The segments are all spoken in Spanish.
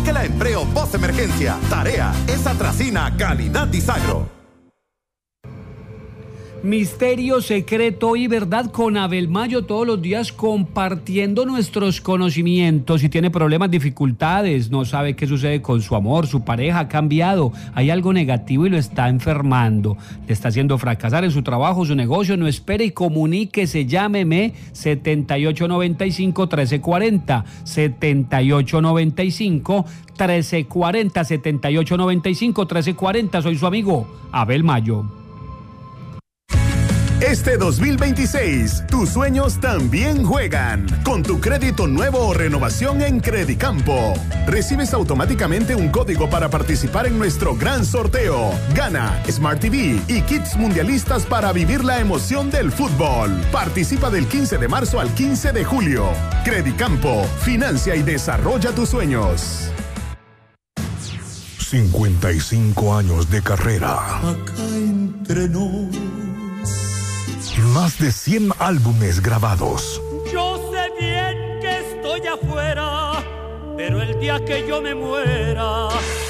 Aplique la empleo post-emergencia. Tarea es Atracina Calidad Disagro. Misterio, secreto y verdad con Abel Mayo, todos los días compartiendo nuestros conocimientos. Si tiene problemas, dificultades, no sabe qué sucede con su amor, su pareja ha cambiado, hay algo negativo y lo está enfermando, le está haciendo fracasar en su trabajo, su negocio, no espere y comuníquese, llámeme 7895-1340, 7895-1340, 7895-1340, soy su amigo Abel Mayo. Este 2026, tus sueños también juegan. Con tu crédito nuevo o renovación en Credicampo, recibes automáticamente un código para participar en nuestro gran sorteo. Gana Smart TV y kits mundialistas para vivir la emoción del fútbol. Participa del 15 de marzo al 15 de julio. Credicampo, financia y desarrolla tus sueños. 55 años de carrera. Acá entre nos. Más de 100 álbumes grabados. Yo sé bien que estoy afuera, pero el día que yo me muera.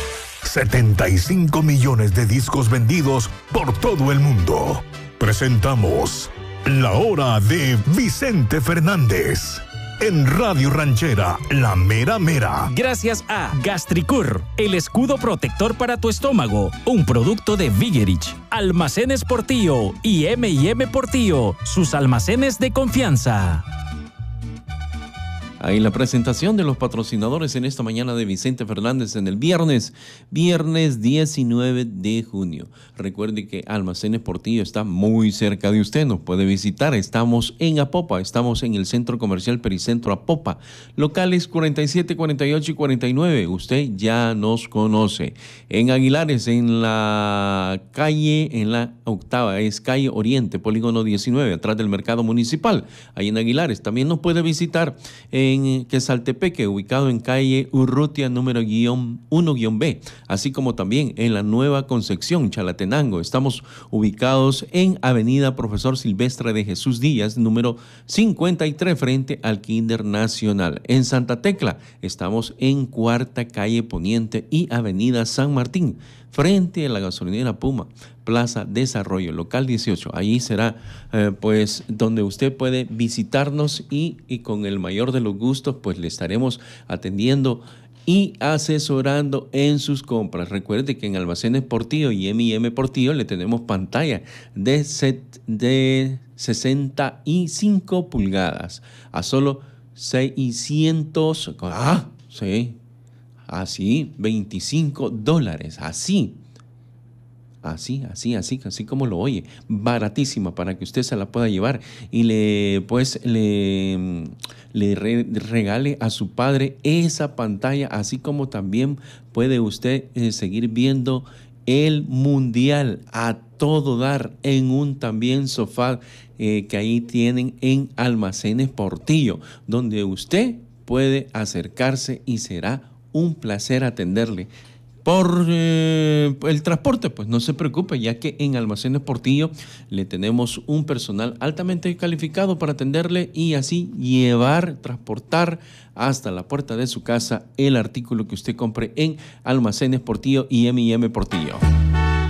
75 millones de discos vendidos por todo el mundo. Presentamos La Hora de Vicente Fernández. En Radio Ranchera, La Mera Mera. Gracias a Gastricur, el escudo protector para tu estómago, un producto de Vigerich, Almacenes Portillo y M&M Portillo, sus almacenes de confianza. Ahí la presentación de los patrocinadores en esta mañana de Vicente Fernández en el viernes 19 de junio. Recuerde que Almacenes Portillo está muy cerca de usted, nos puede visitar. Estamos en Apopa, estamos en el Centro Comercial Pericentro Apopa, locales 47, 48 y 49. Usted ya nos conoce. En Aguilares, en la calle, en la octava, es calle Oriente, Polígono 19, atrás del Mercado Municipal. Ahí en Aguilares también nos puede visitar en Quesaltepeque, ubicado en calle Urrutia número 1-B, así como también en la Nueva Concepción, Chalatenango. Estamos ubicados en avenida Profesor Silvestre de Jesús Díaz, número 53, frente al Kinder Nacional. En Santa Tecla estamos en Cuarta Calle Poniente y avenida San Martín, frente a la gasolinera Puma, Plaza Desarrollo, local 18. Ahí será pues donde usted puede visitarnos y con el mayor de los gustos pues le estaremos atendiendo y asesorando en sus compras. Recuerde que en Almacenes Portillo y M&M Portillo le tenemos pantalla de 65 pulgadas a solo 600, sí, así, $25, así como lo oye, baratísima para que usted se la pueda llevar y le regale a su padre esa pantalla, así como también puede usted seguir viendo el Mundial a todo dar en un también sofá que ahí tienen en Almacenes Portillo, donde usted puede acercarse y será un placer atenderle. Por el transporte, pues no se preocupe, ya que en Almacenes Portillo le tenemos un personal altamente calificado para atenderle y así transportar hasta la puerta de su casa el artículo que usted compre en Almacenes Portillo y M&M Portillo.